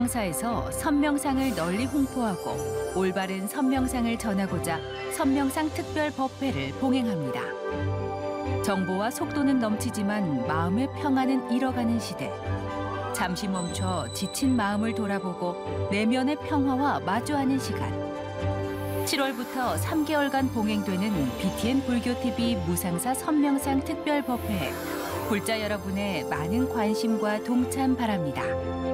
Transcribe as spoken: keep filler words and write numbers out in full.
사에서 선명상을 널리 홍보하고 올바른 선명상을 전하고자 선명상 특별 법회를 봉행합니다. 정보와 속도는 넘치지만 마음의 평안은 잃어가는 시대. 잠시 멈춰 지친 마음을 돌아보고 내면의 평화와 마주하는 시간. 칠월부터 삼 개월간 봉행되는 비티엔 불교티비 무상사 선명상 특별 법회에 불자 여러분의 많은 관심과 동참 바랍니다.